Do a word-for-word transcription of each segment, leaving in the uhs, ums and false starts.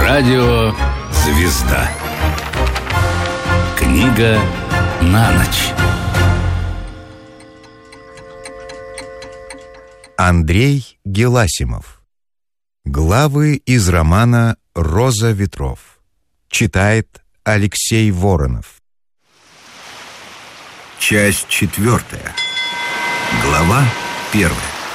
Радио «Звезда». Книга на ночь. Андрей Геласимов. Главы из романа «Роза ветров». Читает Алексей Воронов. Часть четвертая. Глава первая.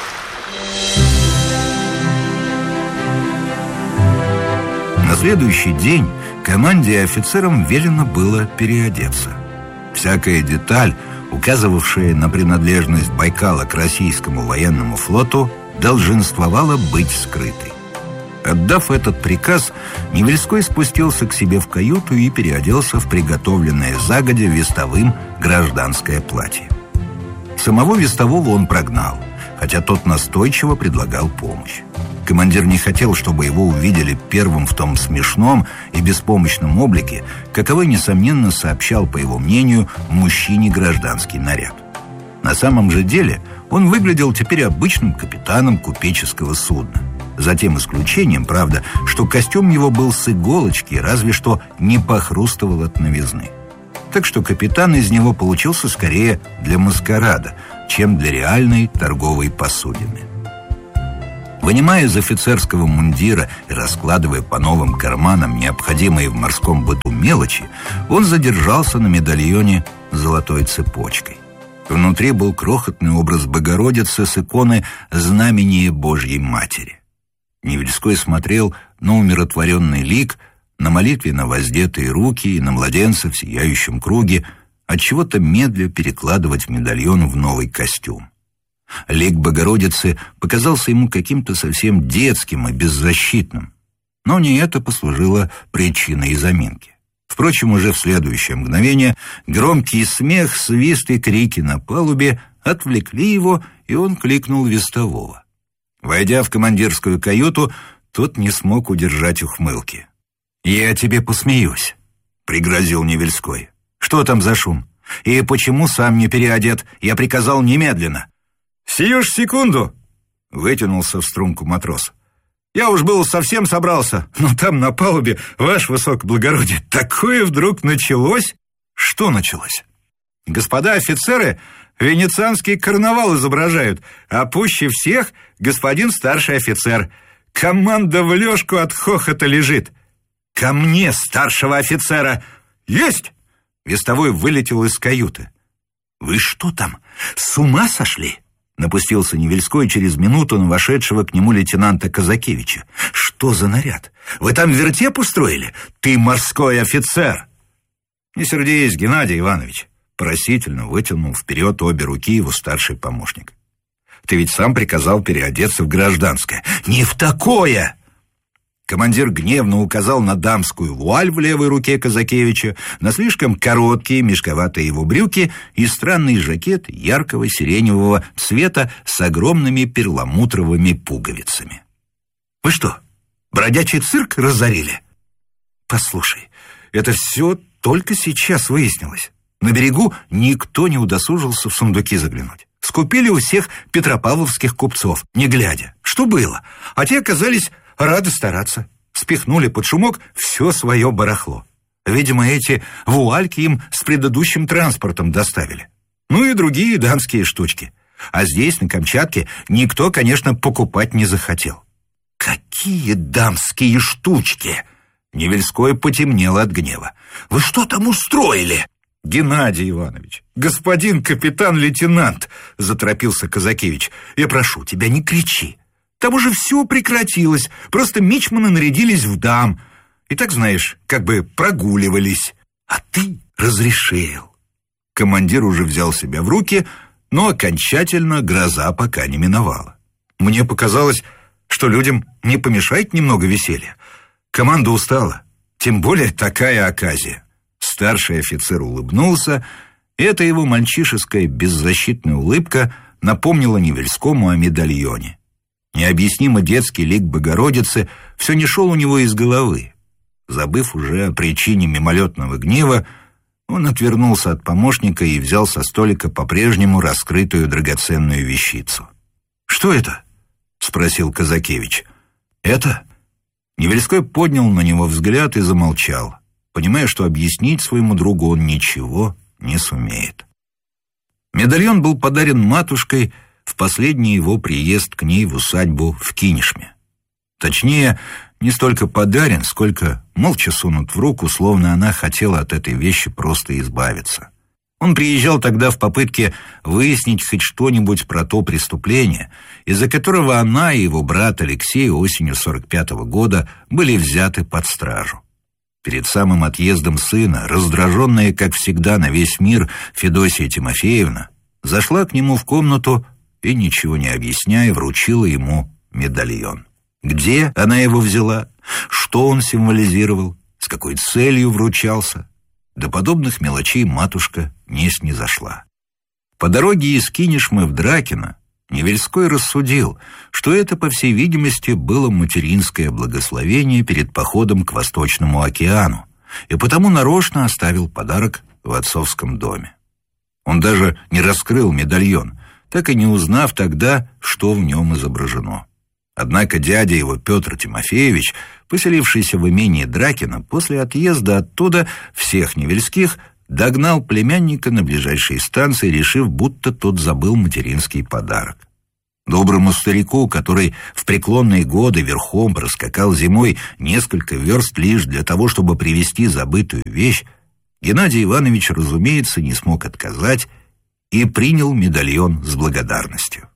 На следующий день команде и офицерам велено было переодеться. Всякая деталь, указывавшая на принадлежность Байкала к российскому военному флоту, долженствовала быть скрытой. Отдав этот приказ, Невельской спустился к себе в каюту и переоделся в приготовленное загодя вестовым гражданское платье. Самого вестового он прогнал, хотя тот настойчиво предлагал помощь. Командир не хотел, чтобы его увидели первым в том смешном и беспомощном облике, каковой, несомненно, сообщал, по его мнению, мужчине гражданский наряд. На самом же деле он выглядел теперь обычным капитаном купеческого судна. За тем исключением, правда, что костюм его был с иголочки, разве что не похрустывал от новизны. Так что капитан из него получился скорее для маскарада, чем для реальной торговой посудины. Вынимая из офицерского мундира и раскладывая по новым карманам необходимые в морском быту мелочи, он задержался на медальоне с золотой цепочкой. Внутри был крохотный образ Богородицы с иконы Знамения Божьей Матери. Невельской смотрел на умиротворенный лик, на молитвенно воздетые руки и на младенца в сияющем круге, отчего-то медля перекладывать медальон в новый костюм. Лик Богородицы показался ему каким-то совсем детским и беззащитным. Но не это послужило причиной заминки. Впрочем, уже в следующее мгновение громкий смех, свист и крики на палубе отвлекли его, и он кликнул вестового. Войдя в командирскую каюту, тот не смог удержать ухмылки. «Я тебе посмеюсь», — пригрозил Невельской. «Что там за шум? И почему сам не переодет? Я приказал немедленно». «Сию ж секунду!» — вытянулся в струнку матрос. «Я уж был совсем собрался, но там на палубе, ваше высокоблагородие, такое вдруг началось!» «Что началось?» «Господа офицеры венецианский карнавал изображают, а пуще всех господин старший офицер. Команда в лёжку от хохота лежит. Ко мне, старшего офицера!» «Есть!» — вестовой вылетел из каюты. «Вы что там, с ума сошли?» — напустился Невельской через минуту на вошедшего к нему лейтенанта Казакевича. «Что за наряд? Вы там вертеп устроили? Ты морской офицер!» «Не сердись, Геннадий Иванович!» — просительно вытянул вперед обе руки его старший помощник. «Ты ведь сам приказал переодеться в гражданское». «Не в такое!» Командир гневно указал на дамскую вуаль в левой руке Казакевича, на слишком короткие мешковатые его брюки и странный жакет яркого сиреневого цвета с огромными перламутровыми пуговицами. «Вы что, бродячий цирк разорили?» «Послушай, это все только сейчас выяснилось. На берегу никто не удосужился в сундуки заглянуть. Скупили у всех петропавловских купцов, не глядя. Что было? А те оказались рады стараться. Спихнули под шумок все свое барахло. Видимо, эти вуальки им с предыдущим транспортом доставили. Ну и другие дамские штучки. А здесь, на Камчатке, никто, конечно, покупать не захотел». «Какие дамские штучки?» Невельской потемнел от гнева. «Вы что там устроили?» «Геннадий Иванович, господин капитан-лейтенант», — заторопился Казакевич, — «я прошу тебя, не кричи. Там уже все прекратилось, просто мичманы нарядились в дам. И так, знаешь, как бы прогуливались. А ты разрешил». Командир уже взял себя в руки, но окончательно гроза пока не миновала. «Мне показалось, что людям не помешает немного веселья. Команда устала, тем более такая оказия». Старший офицер улыбнулся, и эта его мальчишеская беззащитная улыбка напомнила Невельскому о медальоне. Необъяснимо детский лик Богородицы все не шел у него из головы. Забыв уже о причине мимолетного гнева, он отвернулся от помощника и взял со столика по-прежнему раскрытую драгоценную вещицу. «Что это?» — спросил Казакевич. «Это? Невельской поднял на него взгляд и замолчал, понимая, что объяснить своему другу он ничего не сумеет. Медальон был подарен матушкой в последний его приезд к ней в усадьбу в Кинешме. Точнее, не столько подарен, сколько молча сунут в руку, словно она хотела от этой вещи просто избавиться. Он приезжал тогда в попытке выяснить хоть что-нибудь про то преступление, из-за которого она и его брат Алексей осенью сорок пятого года были взяты под стражу. Перед самым отъездом сына, раздраженная, как всегда, на весь мир, Федосия Тимофеевна зашла к нему в комнату и, ничего не объясняя, вручила ему медальон. Где она его взяла, что он символизировал, с какой целью вручался, до подобных мелочей матушка не снизошла. По дороге из Кинешмы в Дракино Невельской рассудил, что это, по всей видимости, было материнское благословение перед походом к Восточному океану, и потому нарочно оставил подарок в отцовском доме. Он даже не раскрыл медальон, так и не узнав тогда, что в нем изображено. Однако дядя его, Петр Тимофеевич, поселившийся в имении Дракино, после отъезда оттуда всех Невельских догнал племянника на ближайшей станции, решив, будто тот забыл материнский подарок. Доброму старику, который в преклонные годы верхом проскакал зимой несколько верст лишь для того, чтобы привезти забытую вещь, Геннадий Иванович, разумеется, не смог отказать и принял медальон с благодарностью.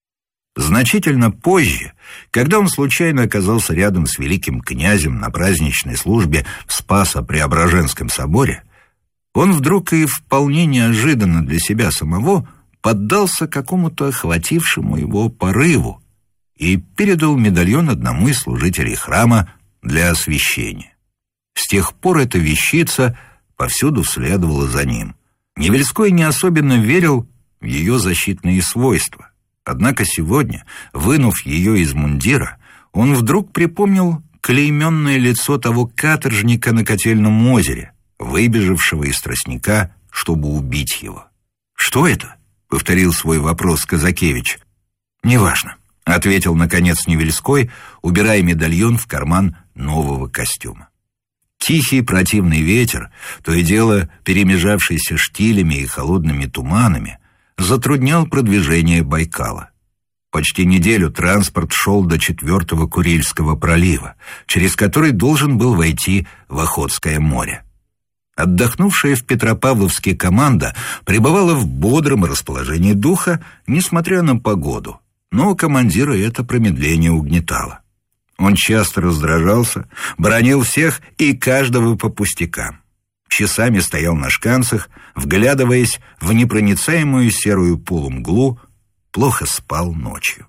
Значительно позже, когда он случайно оказался рядом с великим князем на праздничной службе в Спасо-Преображенском соборе, он вдруг и вполне неожиданно для себя самого поддался какому-то охватившему его порыву и передал медальон одному из служителей храма для освящения. С тех пор эта вещица повсюду следовала за ним. Невельской не особенно верил в ее защитные свойства. Однако сегодня, вынув ее из мундира, он вдруг припомнил клейменное лицо того каторжника на Котельном озере, выбежавшего из тростника, чтобы убить его. «Что это?» — повторил свой вопрос Казакевич. «Неважно», — ответил, наконец, Невельской, убирая медальон в карман нового костюма. Тихий противный ветер, то и дело перемежавшийся штилями и холодными туманами, затруднял продвижение Байкала. Почти неделю транспорт шел до четвертого Курильского пролива, через который должен был войти в Охотское море. Отдохнувшая в Петропавловске команда пребывала в бодром расположении духа, несмотря на погоду, но командира это промедление угнетало. Он часто раздражался, бранил всех и каждого по пустякам. Часами стоял на шканцах, вглядываясь в непроницаемую серую полумглу, плохо спал ночью.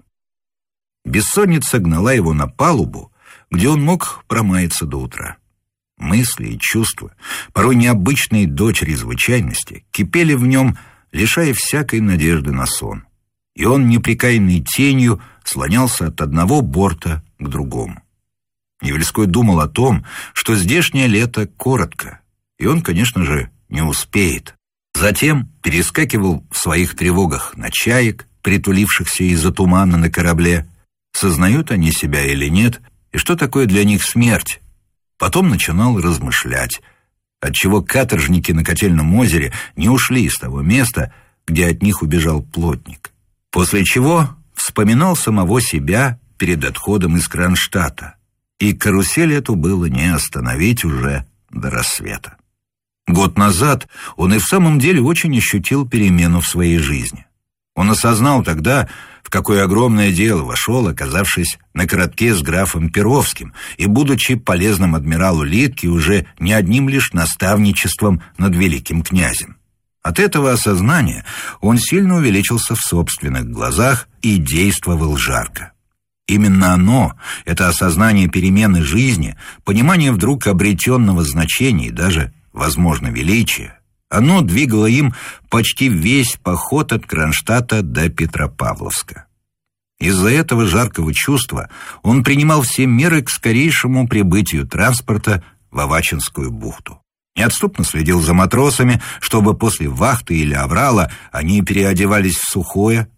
Бессонница гнала его на палубу, где он мог промаяться до утра. Мысли и чувства, порой необычные до чрезвычайности, кипели в нем, лишая всякой надежды на сон. И он непрекаянной тенью слонялся от одного борта к другому. Невельской думал о том, что здешнее лето коротко, и он, конечно же, не успеет. Затем перескакивал в своих тревогах на чаек, притулившихся из-за тумана на корабле, сознают они себя или нет, и что такое для них смерть. Потом начинал размышлять, отчего каторжники на Котельном озере не ушли из того места, где от них убежал плотник. После чего вспоминал самого себя перед отходом из Кронштадта, и карусель эту было не остановить уже до рассвета. Год назад он и в самом деле очень ощутил перемену в своей жизни. Он осознал тогда, в какое огромное дело вошел, оказавшись на коротке с графом Перовским и будучи полезным адмиралу Литке уже не одним лишь наставничеством над великим князем. От этого осознания он сильно увеличился в собственных глазах и действовал жарко. Именно оно, это осознание перемены жизни, понимание вдруг обретенного значения и даже, возможно, величия, оно двигало им почти весь поход от Кронштадта до Петропавловска. Из-за этого жаркого чувства он принимал все меры к скорейшему прибытию транспорта в Авачинскую бухту. Неотступно следил за матросами, чтобы после вахты или аврала они переодевались в сухое.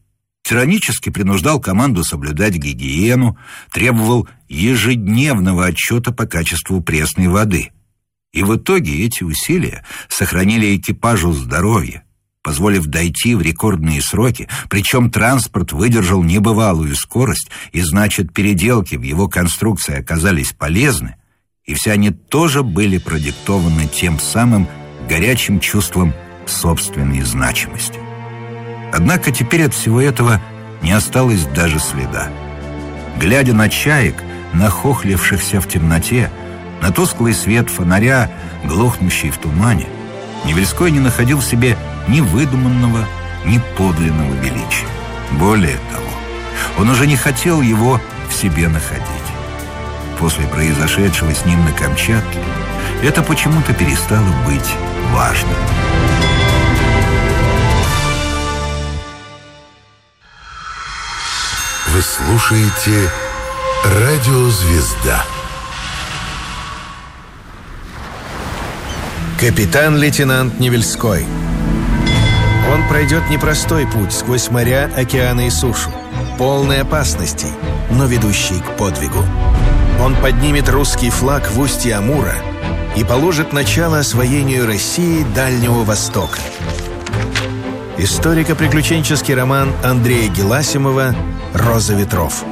тиранически принуждал команду соблюдать гигиену, требовал ежедневного отчета по качеству пресной воды. И в итоге эти усилия сохранили экипажу здоровье, позволив дойти в рекордные сроки, причем транспорт выдержал небывалую скорость, и значит, переделки в его конструкции оказались полезны, и все они тоже были продиктованы тем самым горячим чувством собственной значимости. Однако теперь от всего этого не осталось даже следа. Глядя на чаек, нахохлившихся в темноте, на тусклый свет фонаря, глохнущий в тумане, Невельской не находил в себе ни выдуманного, ни подлинного величия. Более того, он уже не хотел его в себе находить. После произошедшего с ним на Камчатке это почему-то перестало быть важным. Вы слушаете «Радиозвезда». Капитан-лейтенант Невельской. Он пройдет непростой путь сквозь моря, океаны и сушу, полный опасностей, но ведущий к подвигу. Он поднимет русский флаг в устье Амура и положит начало освоению России Дальнего Востока. Историко-приключенческий роман Андрея Геласимова «Роза ветров».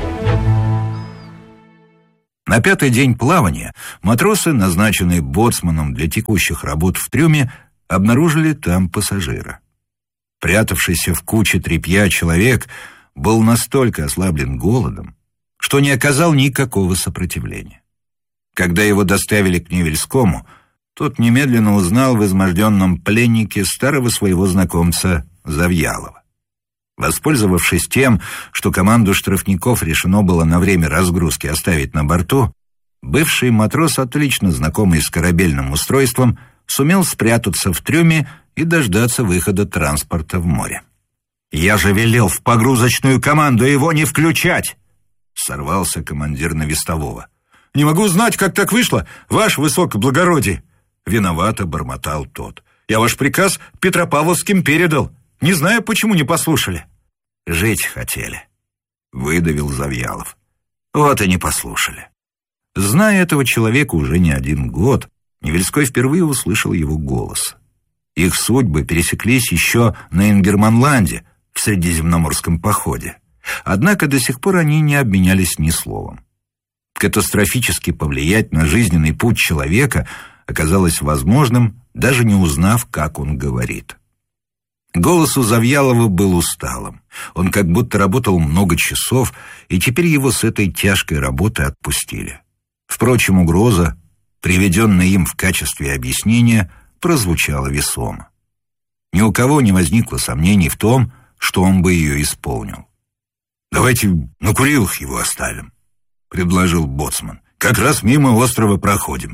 На пятый день плавания матросы, назначенные боцманом для текущих работ в трюме, обнаружили там пассажира. Прятавшийся в куче тряпья человек был настолько ослаблен голодом, что не оказал никакого сопротивления. Когда его доставили к Невельскому, тот немедленно узнал в изможденном пленнике старого своего знакомца Завьялова. Воспользовавшись тем, что команду штрафников решено было на время разгрузки оставить на борту, бывший матрос, отлично знакомый с корабельным устройством, сумел спрятаться в трюме и дождаться выхода транспорта в море. «Я же велел в погрузочную команду его не включать!» — сорвался командир на вестового. «Не могу знать, как так вышло, ваше высокоблагородие!» Виновато бормотал тот. «Я ваш приказ Петропавловским передал. Не знаю, почему не послушали». «Жить хотели», — выдавил Завьялов. «Вот и не послушали». Зная этого человека уже не один год, Невельской впервые услышал его голос. Их судьбы пересеклись еще на Ингерманланде в Средиземноморском походе. Однако до сих пор они не обменялись ни словом. Катастрофически повлиять на жизненный путь человека оказалось возможным, даже не узнав, как он говорит. Голос у Завьялова был усталым. Он как будто работал много часов, и теперь его с этой тяжкой работы отпустили. Впрочем, угроза, приведенная им в качестве объяснения, прозвучала весомо. Ни у кого не возникло сомнений в том, что он бы ее исполнил. «Давайте на Курилах его оставим», — предложил боцман. «Как раз мимо острова проходим».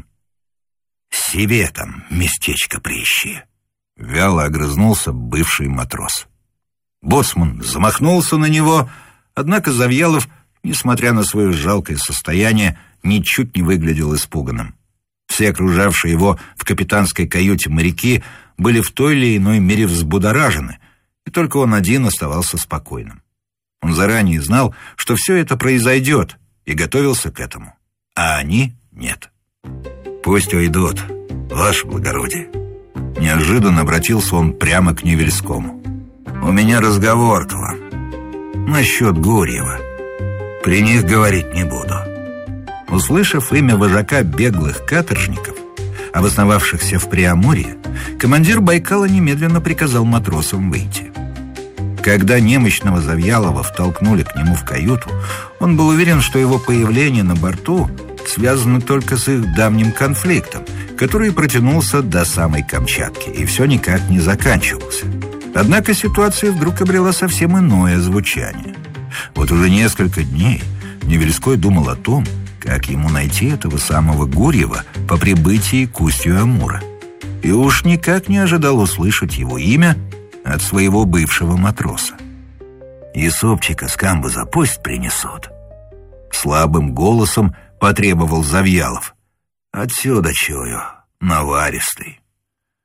«Себе там местечко приищи», — вяло огрызнулся бывший матрос. Боцман замахнулся на него, однако Завьялов, несмотря на свое жалкое состояние, ничуть не выглядел испуганным. Все окружавшие его в капитанской каюте моряки были в той или иной мере взбудоражены, и только он один оставался спокойным. Он заранее знал, что все это произойдет, и готовился к этому, а они нет. «Пусть уйдут, ваше благородие». Неожиданно обратился он прямо к Невельскому. «У меня разговор к вам насчет Гурьева. При них говорить не буду». Услышав имя вожака беглых каторжников, обосновавшихся в Преамурье, командир Байкала немедленно приказал матросам выйти. Когда немощного Завьялова втолкнули к нему в каюту, он был уверен, что его появление на борту связано только с их давним конфликтом, который протянулся до самой Камчатки и все никак не заканчивался. Однако ситуация вдруг обрела совсем иное звучание. Вот уже несколько дней Невельской думал о том, как ему найти этого самого Гурьева по прибытии к устью Амура. И уж никак не ожидал услышать его имя от своего бывшего матроса. «Есопчика с камбуза пусть принесут», — слабым голосом потребовал Завьялов. «Отсюда чую, наваристый».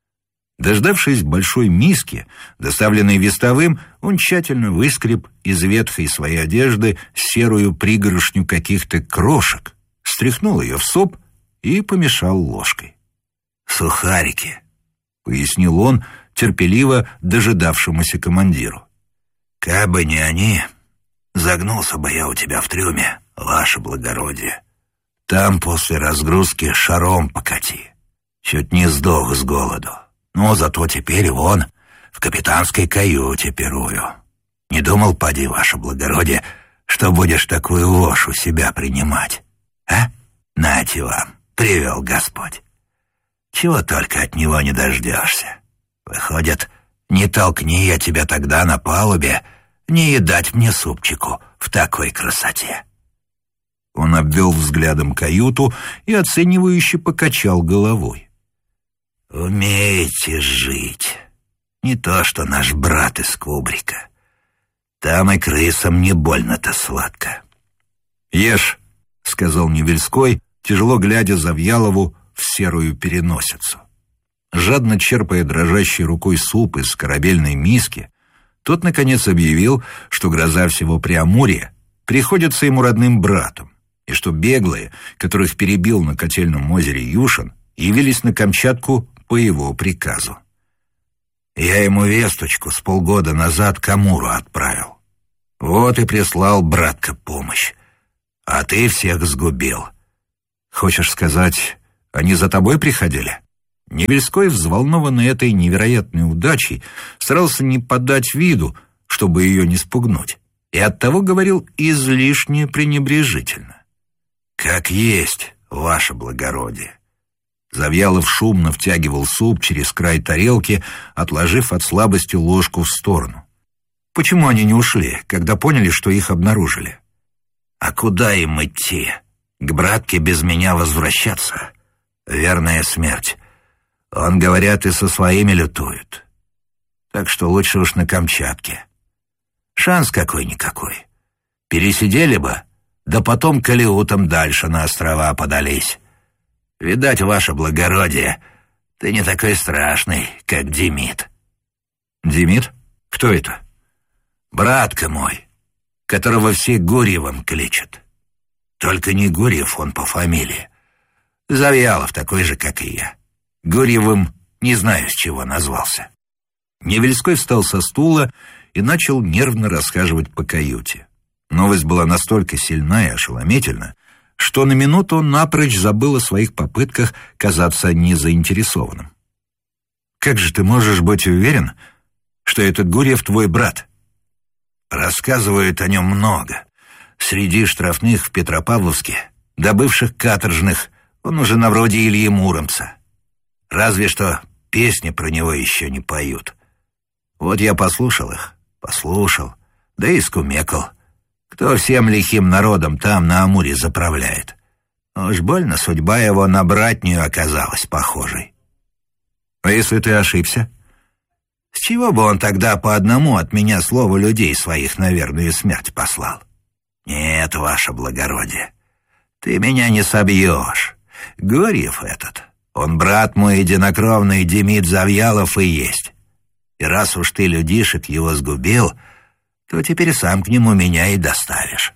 Дождавшись большой миски, доставленной вестовым, он тщательно выскреб из ветхой своей одежды серую пригоршню каких-то крошек, стряхнул ее в суп и помешал ложкой. «Сухарики», — пояснил он терпеливо дожидавшемуся командиру. «Кабы не они, загнулся бы я у тебя в трюме, ваше благородие. Там после разгрузки шаром покати. Чуть не сдох с голоду. Но зато теперь вон в капитанской каюте пирую. Не думал, поди, ваше благородие, что будешь такую ложь у себя принимать. А? Нате вам, привел Господь. Чего только от него не дождешься. Выходит, не толкни я тебя тогда на палубе, не едать мне супчику в такой красоте». Он обвел взглядом каюту и оценивающе покачал головой. «Умеете жить. Не то, что наш брат из кубрика. Там и крысам не больно-то сладко». «Ешь», — сказал Невельской, тяжело глядя Завьялову в серую переносицу. Жадно черпая дрожащей рукой суп из корабельной миски, тот, наконец, объявил, что гроза всего Преамурья приходится ему родным братом, и что беглые, которых перебил на Котельном озере Юшин, явились на Камчатку по его приказу. Я ему весточку с полгода назад к Амуру отправил. Вот и прислал братка помощь. А ты всех сгубил. Хочешь сказать, они за тобой приходили?» Невельской, взволнованный этой невероятной удачей, старался не подать виду, чтобы ее не спугнуть, и оттого говорил излишне пренебрежительно. «Как есть, ваше благородие». Завьялов шумно втягивал суп через край тарелки, отложив от слабости ложку в сторону. Почему они не ушли, когда поняли, что их обнаружили? «А куда им идти? К братке без меня возвращаться? Верная смерть. Он, говорят, и со своими лютует. Так что лучше уж на Камчатке. Шанс какой-никакой. Пересидели бы, да потом калиутом дальше на острова подались. Видать, ваше благородие, ты не такой страшный, как Демид». «Демид? Кто это?» «Братка мой, которого все Гурьевым кличут. Только не Гурьев он по фамилии. Завьялов такой же, как и я. Гурьевым не знаю, с чего назвался». Невельской встал со стула и начал нервно расхаживать по каюте. Новость была настолько сильна и ошеломительна, что на минуту он напрочь забыл о своих попытках казаться незаинтересованным. «Как же ты можешь быть уверен, что этот Гурьев твой брат?» «Рассказывают о нем много. Среди штрафных в Петропавловске, да бывших каторжных, он уже на вроде Ильи Муромца. Разве что песни про него еще не поют. Вот я послушал их, послушал, да и скумекал. Кто всем лихим народом там на Амуре заправляет? Уж больно судьба его на братнюю оказалась похожей». «А если ты ошибся?» «С чего бы он тогда по одному от меня слову людей своих на верную смерть послал? Нет, ваше благородие, ты меня не собьешь. Гурьев этот, он брат мой единокровный Демид Завьялов и есть. И раз уж ты людишек его сгубил, то теперь сам к нему меня и доставишь.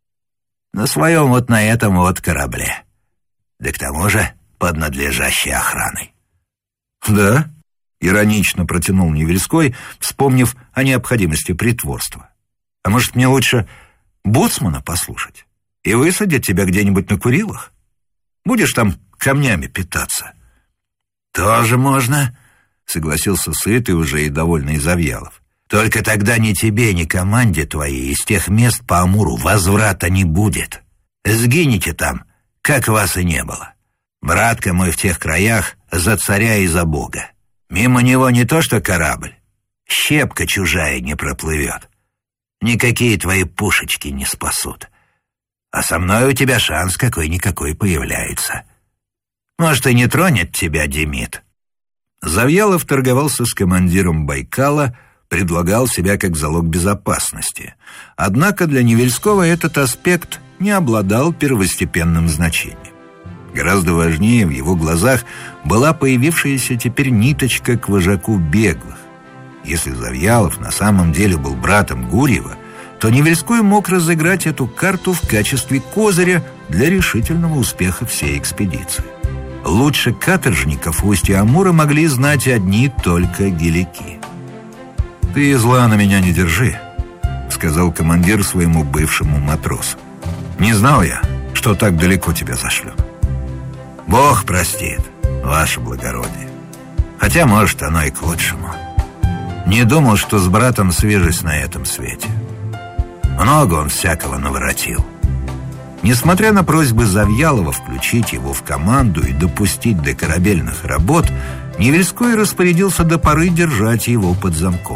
На своем вот на этом вот корабле. Да к тому же под надлежащей охраной». «Да?» — иронично протянул Невельской, вспомнив о необходимости притворства. «А может, мне лучше боцмана послушать и высадить тебя где-нибудь на Курилах? Будешь там камнями питаться?» «Тоже можно», — согласился сытый уже и довольный Завьялов. «Только тогда ни тебе, ни команде твоей из тех мест по Амуру возврата не будет. Сгинете там, как вас и не было. Братка мой в тех краях за царя и за бога. Мимо него не то что корабль, щепка чужая не проплывет. Никакие твои пушечки не спасут. А со мной у тебя шанс какой-никакой появляется. Может, и не тронет тебя Демид». Завьялов торговался с командиром Байкала, предлагал себя как залог безопасности. Однако для Невельского этот аспект не обладал первостепенным значением. Гораздо важнее в его глазах была появившаяся теперь ниточка к вожаку беглых. Если Завьялов на самом деле был братом Гурьева, то Невельской мог разыграть эту карту в качестве козыря для решительного успеха всей экспедиции. Лучше каторжников устья Амура могли знать одни только гелики. «Ты зла на меня не держи», — сказал командир своему бывшему матросу. «Не знал я, что так далеко тебя зашлют. Бог простит, ваше благородие. Хотя, может, оно и к лучшему. Не думал, что с братом свяжусь на этом свете. Много он всякого наворотил». Несмотря на просьбы Завьялова включить его в команду и допустить до корабельных работ, Невельской распорядился до поры держать его под замком.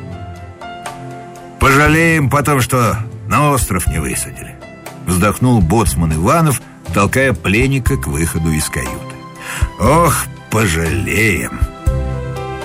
«Пожалеем потом, что на остров не высадили», — вздохнул боцман Иванов, толкая пленника к выходу из каюты. «Ох, пожалеем!»